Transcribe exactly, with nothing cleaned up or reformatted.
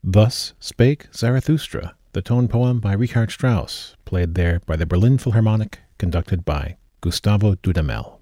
Thus Spake Zarathustra, the tone poem by Richard Strauss, played there by the Berlin Philharmonic, conducted by Gustavo Dudamel.